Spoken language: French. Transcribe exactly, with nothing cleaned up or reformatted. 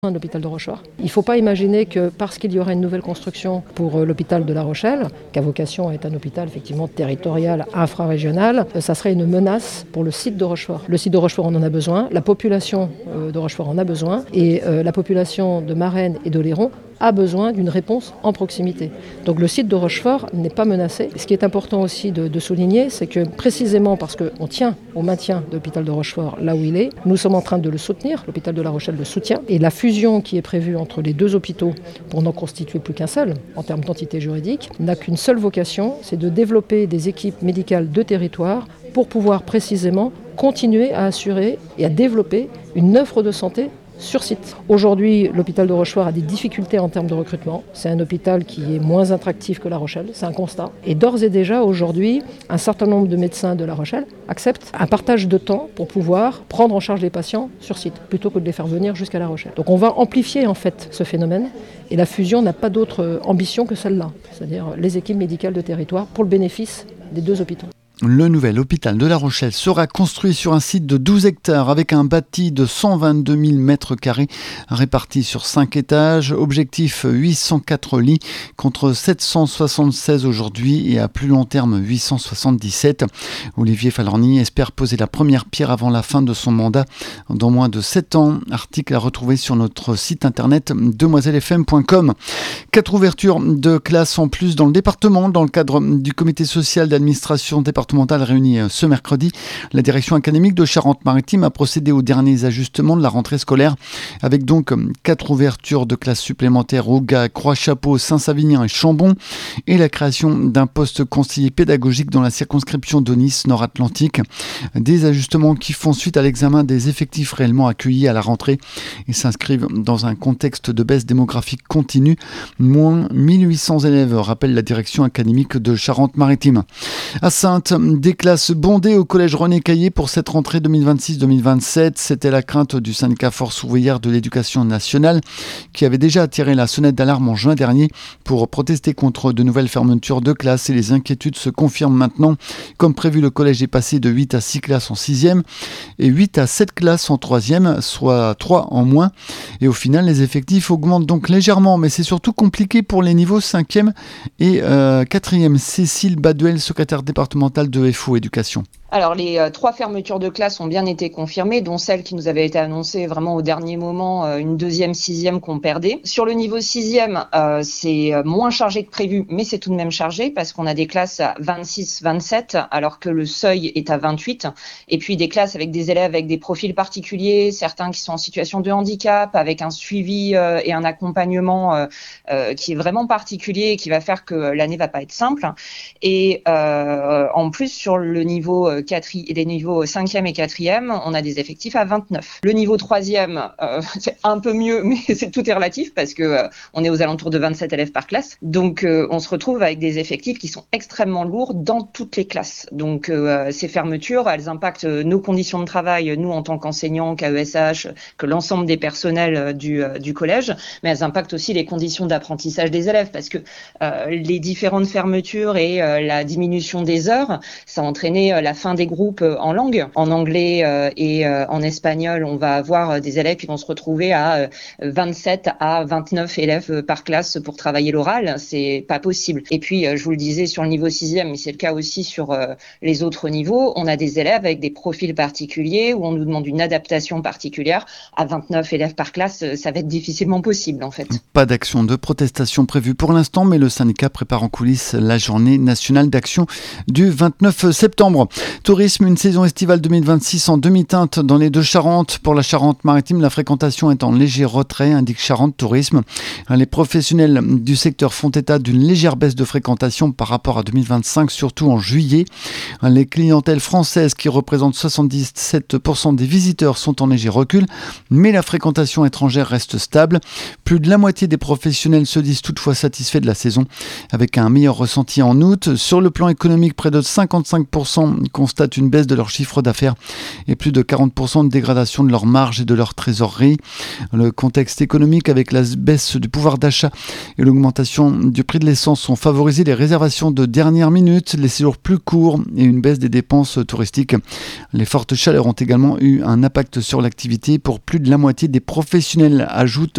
de l'hôpital de Rochefort. Il ne faut pas imaginer que parce qu'il y aurait une nouvelle construction pour l'hôpital de La Rochelle, qui a vocation à être un hôpital effectivement territorial, infrarégional, ça serait une menace pour le site de Rochefort. Le site de Rochefort, on en a besoin, la population de Rochefort en a besoin, et la population de Marennes et d'Oléron a besoin d'une réponse en proximité. Donc le site de Rochefort n'est pas menacé. Ce qui est important aussi de, de souligner, c'est que précisément parce qu'on tient au maintien de l'hôpital de Rochefort là où il est, nous sommes en train de le soutenir, l'hôpital de La Rochelle le soutient, et la fusion qui est prévue entre les deux hôpitaux, pour n'en constituer plus qu'un seul, en termes d'entité juridique, n'a qu'une seule vocation, c'est de développer des équipes médicales de territoire pour pouvoir précisément continuer à assurer et à développer une offre de santé sur site. Aujourd'hui, l'hôpital de Rochefort a des difficultés en termes de recrutement. C'est un hôpital qui est moins attractif que La Rochelle, c'est un constat. Et d'ores et déjà, aujourd'hui, un certain nombre de médecins de La Rochelle acceptent un partage de temps pour pouvoir prendre en charge les patients sur site, plutôt que de les faire venir jusqu'à La Rochelle. Donc on va amplifier en fait ce phénomène, et la fusion n'a pas d'autre ambition que celle-là, c'est-à-dire les équipes médicales de territoire pour le bénéfice des deux hôpitaux. Le nouvel hôpital de La Rochelle sera construit sur un site de douze hectares avec un bâti de cent vingt-deux mille mètres carrés répartis sur cinq étages. Objectif huit cent quatre lits contre sept cent soixante-seize aujourd'hui et à plus long terme huit cent soixante-dix-sept. Olivier Falorni espère poser la première pierre avant la fin de son mandat dans moins de sept ans. Article à retrouver sur notre site internet demoiselle f m point com. Quatre ouvertures de classes en plus dans le département dans le cadre du comité social d'administration départementale réunie ce mercredi. La direction académique de Charente-Maritime a procédé aux derniers ajustements de la rentrée scolaire avec donc quatre ouvertures de classes supplémentaires au Gaz, Croix-Chapeau, Saint-Savinien et Chambon et la création d'un poste conseiller pédagogique dans la circonscription de Nice Nord-Atlantique. Des ajustements qui font suite à l'examen des effectifs réellement accueillis à la rentrée et s'inscrivent dans un contexte de baisse démographique continue. Moins mille huit cents élèves, rappelle la direction académique de Charente-Maritime. À Saintes, des classes bondées au collège René Caillé pour cette rentrée deux mille vingt-six deux mille vingt-sept. C'était la crainte du syndicat Force ouvrière de l'éducation nationale qui avait déjà tiré la sonnette d'alarme en juin dernier pour protester contre de nouvelles fermetures de classes et les inquiétudes se confirment maintenant. Comme prévu, le collège est passé de huit à six classes en sixième et huit à sept classes en troisième, soit trois en moins. Et au final, les effectifs augmentent donc légèrement, mais c'est surtout compliqué pour les niveaux cinquième et euh, quatrième. Cécile Baduel, secrétaire départementale de F O Éducation. Alors, les euh, trois fermetures de classes ont bien été confirmées, dont celle qui nous avait été annoncée vraiment au dernier moment, euh, une deuxième sixième qu'on perdait. Sur le niveau sixième, euh, c'est moins chargé que prévu, mais c'est tout de même chargé parce qu'on a des classes à vingt-six vingt-sept, alors que le seuil est à vingt-huit. Et puis des classes avec des élèves avec des profils particuliers, certains qui sont en situation de handicap, avec un suivi euh, et un accompagnement euh, euh, qui est vraiment particulier et qui va faire que l'année va pas être simple. Et euh, en plus, sur le niveau euh, et les niveaux cinquième et quatrième, on a des effectifs à vingt-neuf. Le niveau troisième, euh, c'est un peu mieux, mais c'est tout est relatif parce que euh, on est aux alentours de vingt-sept élèves par classe. Donc, euh, on se retrouve avec des effectifs qui sont extrêmement lourds dans toutes les classes. Donc, euh, ces fermetures, elles impactent nos conditions de travail, nous en tant qu'enseignants, qu'A E S H, que l'ensemble des personnels du, euh, du collège, mais elles impactent aussi les conditions d'apprentissage des élèves parce que euh, les différentes fermetures et euh, la diminution des heures, ça a entraîné euh, la fin des groupes en langue. En anglais euh, et euh, en espagnol, on va avoir euh, des élèves qui vont se retrouver à euh, vingt-sept à vingt-neuf élèves par classe pour travailler l'oral. C'est pas possible. Et puis, euh, je vous le disais sur le niveau sixième, mais c'est le cas aussi sur euh, les autres niveaux, on a des élèves avec des profils particuliers où on nous demande une adaptation particulière. À vingt-neuf élèves par classe, ça va être difficilement possible en fait. Pas d'action de protestation prévue pour l'instant, mais le syndicat prépare en coulisses la journée nationale d'action du vingt-neuf septembre. Tourisme, une saison estivale deux mille vingt-six en demi-teinte dans les deux Charentes. Pour la Charente-Maritime, la fréquentation est en léger retrait, indique Charente Tourisme. Les professionnels du secteur font état d'une légère baisse de fréquentation par rapport à deux mille vingt-cinq, surtout en juillet. Les clientèles françaises, qui représentent soixante-dix-sept pour cent des visiteurs, sont en léger recul, mais la fréquentation étrangère reste stable. Plus de la moitié des professionnels se disent toutefois satisfaits de la saison, avec un meilleur ressenti en août. Sur le plan économique, près de cinquante-cinq pour cent constatent une baisse de leur chiffre d'affaires et plus de quarante pour cent de dégradation de leur marge et de leur trésorerie. Le contexte économique avec la baisse du pouvoir d'achat et l'augmentation du prix de l'essence ont favorisé les réservations de dernière minute, les séjours plus courts et une baisse des dépenses touristiques. Les fortes chaleurs ont également eu un impact sur l'activité pour plus de la moitié des professionnels, ajoute